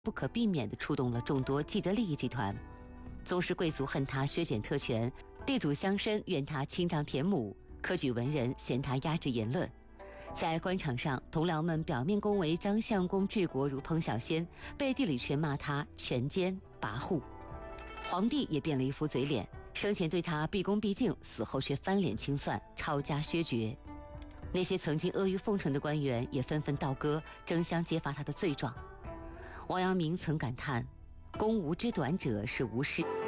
不可避免地触动了众多既得利益集团。宗室贵族恨他削减特权，地主乡绅怨他清障田亩，科举文人嫌他压制言论。在官场上，同僚们表面恭维张相公治国如烹小鲜，背地里却骂他权奸跋扈。皇帝也变了一副嘴脸，生前对他毕恭毕敬，死后却翻脸清算，抄家削爵。那些曾经阿谀奉承的官员也纷纷倒戈，争相揭发他的罪状。王阳明曾感叹：公无之短者是无师。